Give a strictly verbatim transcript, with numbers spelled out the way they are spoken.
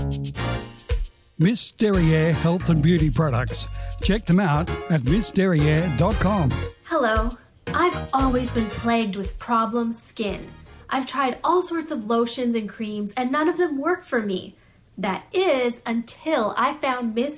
Miss Derriere Health and Beauty Products. Check them out at miss derriere dot com. Hello. I've always been plagued with problem skin. I've tried all sorts of lotions and creams and none of them work for me. That is until I found Miss